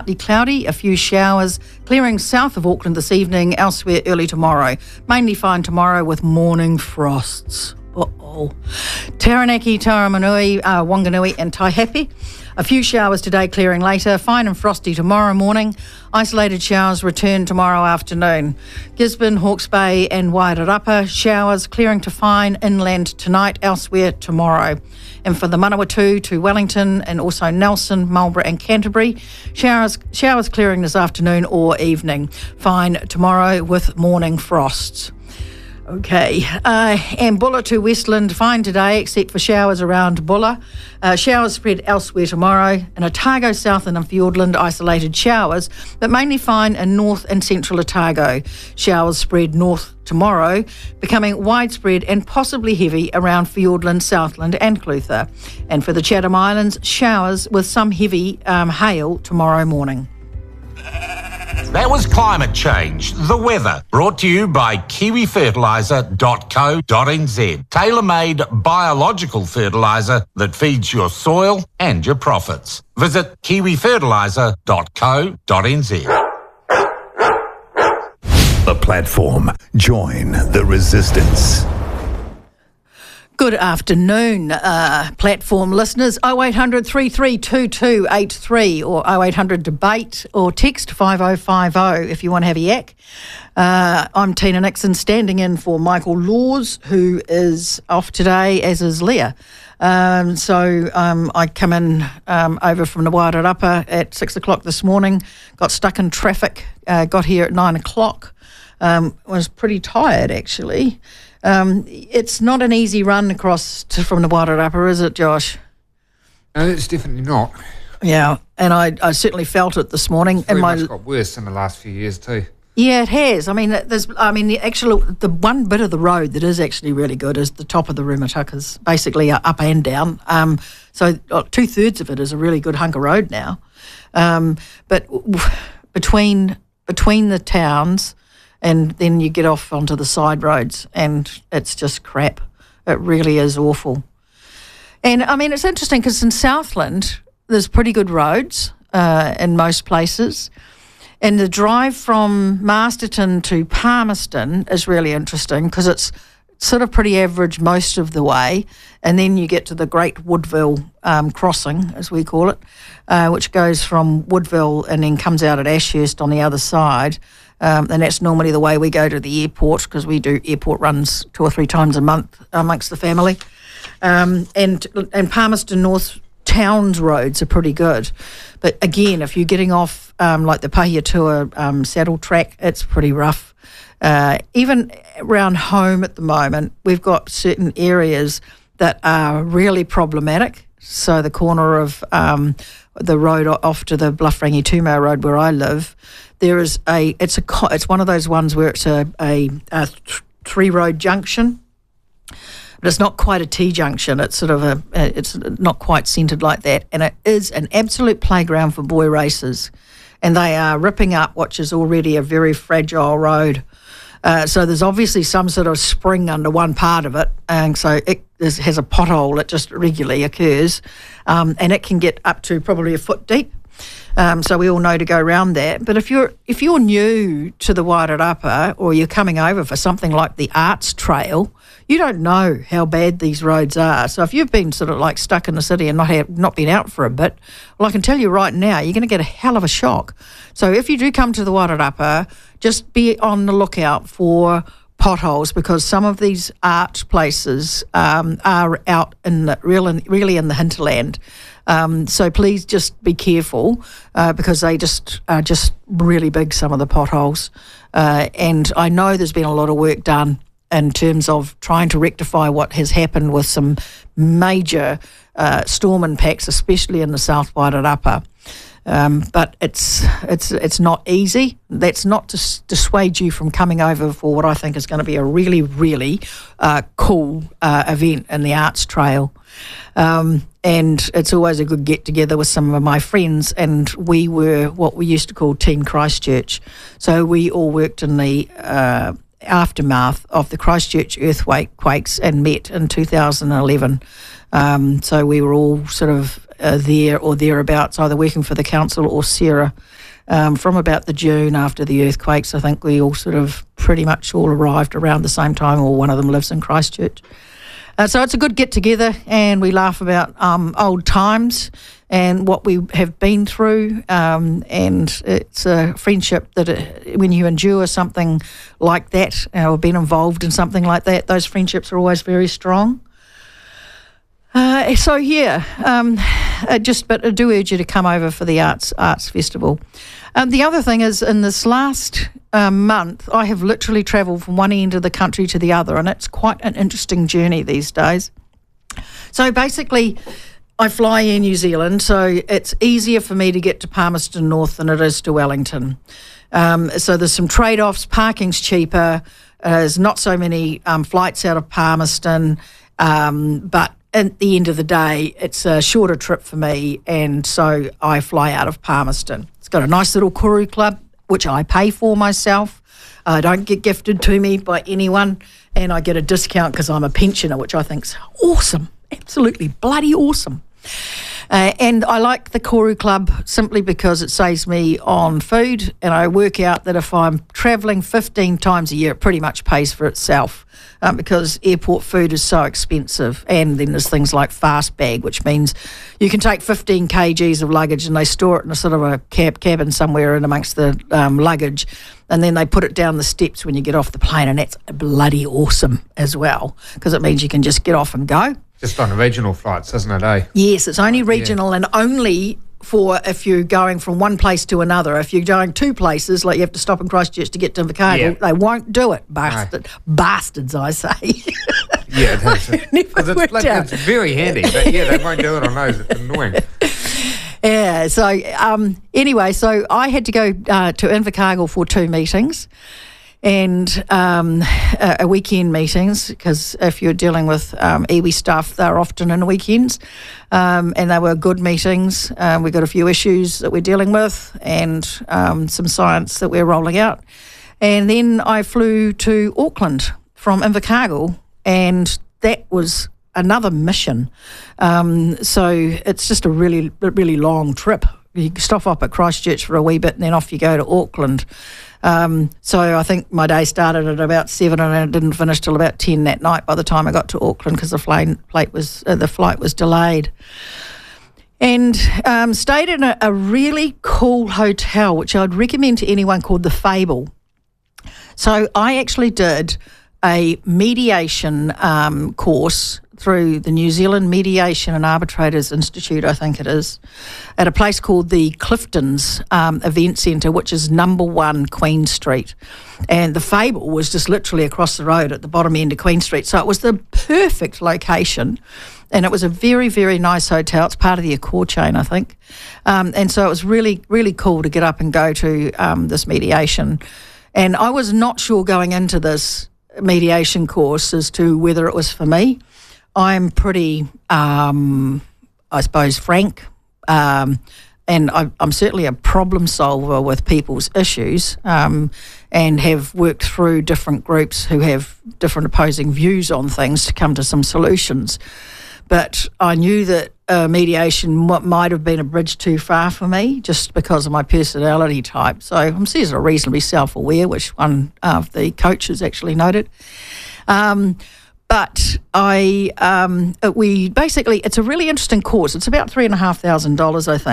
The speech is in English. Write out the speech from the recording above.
partly cloudy, a few showers, clearing south of Auckland this evening, elsewhere early tomorrow. Mainly fine tomorrow with morning frosts. Taranaki, Taramanui, Wanganui and Taihape. A few showers today, clearing later. Fine and frosty tomorrow morning. Isolated showers return tomorrow afternoon. Gisborne, Hawke's Bay and Wairarapa, showers clearing to fine inland tonight, elsewhere tomorrow. And for the Manawatu to Wellington and also Nelson, Marlborough and Canterbury, showers clearing this afternoon or evening. Fine tomorrow with morning frosts. Okay, and Bulla to Westland, fine today except for showers around Bulla. Showers spread elsewhere tomorrow. In Otago, Southland and Fiordland, isolated showers, but mainly fine in north and central Otago. Showers spread north tomorrow, becoming widespread and possibly heavy around Fiordland, Southland and Clutha. And for the Chatham Islands, showers with some heavy hail tomorrow morning. That was Climate Change, the weather, brought to you by kiwifertiliser.co.nz. Tailor-made biological fertiliser that feeds your soil and your profits. Visit kiwifertiliser.co.nz. The platform. Join the resistance. Good afternoon, platform listeners. 0800 332283 or 0800 debate or text 5050 if you want to have a yak. I'm Tina Nixon, standing in for Michael Laws, who is off today, as is Leah. So I come in over from the Wairarapa at 6 o'clock this morning, got stuck in traffic, got here at 9 o'clock, was pretty tired actually. It's not an easy run across from the Wairarapa, is it, Josh? No, it's definitely not. Yeah, and I certainly felt it this morning. It's much got worse in the last few years too. Yeah, it has. I mean, the one bit of the road that is actually really good is the top of the Rumatukas, basically up and down. So 2/3 of it is a really good hunk of road now. But between the towns, and then you get off onto the side roads and it's just crap. It really is awful. And, I mean, it's interesting because in Southland there's pretty good roads in most places. And the drive from Masterton to Palmerston is really interesting because it's sort of pretty average most of the way. And then you get to the Great Woodville crossing, as we call it, which goes from Woodville and then comes out at Ashurst on the other side. And that's normally the way we go to the airport because we do airport runs 2 or 3 times a month amongst the family. And Palmerston North Towns roads are pretty good. But again, if you're getting off like the Pahiatua saddle track, it's pretty rough. Even around home at the moment, we've got certain areas that are really problematic. So the corner of the road off to the Bluffrangi Tumo Road where I live, there is it's one of those ones where it's a 3-road junction, but it's not quite a T-junction. It's sort of it's not quite centred like that, and it is an absolute playground for boy racers, and they are ripping up what is already a very fragile road. So there's obviously some sort of spring under one part of it, and so it has a pothole that just regularly occurs, and it can get up to probably a foot deep. So we all know to go around that. But if you're new to the Wairarapa or you're coming over for something like the Arts Trail, you don't know how bad these roads are. So if you've been sort of like stuck in the city and not been out for a bit, well, I can tell you right now, you're going to get a hell of a shock. So if you do come to the Wairarapa, just be on the lookout for potholes because some of these art places are out in the really in the hinterland. So please just be careful because they are just really big, some of the potholes. And I know there's been a lot of work done in terms of trying to rectify what has happened with some major storm impacts, especially in the South Wairarapa. But it's not easy. That's not to dissuade you from coming over for what I think is going to be a really, really cool event in the Arts Trail. And it's always a good get-together with some of my friends, and we were what we used to call Team Christchurch. So we all worked in the aftermath of the Christchurch earthquakes and met in 2011. So we were all sort of there or thereabouts, either working for the council or Sarah. from about the June after the earthquakes. I think we all sort of pretty much all arrived around the same time, or one of them lives in Christchurch. So it's a good get-together, and we laugh about old times and what we have been through, and it's a friendship that when you endure something like that, or been involved in something like that, those friendships are always very strong. But I do urge you to come over for the Arts Festival. The other thing is, in this last month, I have literally travelled from one end of the country to the other, and it's quite an interesting journey these days. So basically, I fly Air New Zealand, so it's easier for me to get to Palmerston North than it is to Wellington. So there's some trade-offs. Parking's cheaper. There's not so many flights out of Palmerston, but at the end of the day, it's a shorter trip for me, and so I fly out of Palmerston. It's got a nice little Koru club, which I pay for myself. I don't get gifted to me by anyone, and I get a discount because I'm a pensioner, which I think's awesome, absolutely bloody awesome. And I like the Koru Club simply because it saves me on food, and I work out that if I'm travelling 15 times a year, it pretty much pays for itself, because airport food is so expensive. And then there's things like fast bag, which means you can take 15 kgs of luggage and they store it in a sort of a cabin somewhere in amongst the luggage, and then they put it down the steps when you get off the plane, and that's bloody awesome as well, because it means you can just get off and go. Just on regional flights, isn't it, eh? Yes, it's only regional, and only for if you're going from one place to another. If you're going two places, like you have to stop in Christchurch to get to Invercargill, they won't do it. Bastards, I say. Yeah, it's very handy, but they won't do it on those. It's annoying. Yeah, so anyway, so I had to go to Invercargill for 2 meetings, and weekend meetings, because if you're dealing with iwi stuff, they're often in the weekends, and they were good meetings. We've got a few issues that we're dealing with, and some science that we're rolling out. And then I flew to Auckland from Invercargill, and that was another mission. So it's just a really, really long trip. You stop up at Christchurch for a wee bit, and then off you go to Auckland. So I think my day started at about 7 and it didn't finish till about 10 that night by the time I got to Auckland, because the flight was delayed. And stayed in a really cool hotel, which I'd recommend to anyone, called The Fable. So I actually did a mediation course through the New Zealand Mediation and Arbitrators Institute, I think it is, at a place called the Cliftons Event Centre, which is number 1 Queen Street. And The Fable was just literally across the road at the bottom end of Queen Street. So it was the perfect location, and it was a very, very nice hotel. It's part of the Accor chain, I think. And so it was really, really cool to get up and go to this mediation. And I was not sure going into this mediation course as to whether it was for me. I'm pretty, I suppose, frank, and I'm certainly a problem solver with people's issues, and have worked through different groups who have different opposing views on things to come to some solutions. But I knew that mediation might have been a bridge too far for me, just because of my personality type. So I'm seen as reasonably self-aware, which one of the coaches actually noted. But it's a really interesting course. It's about $3,500, I think.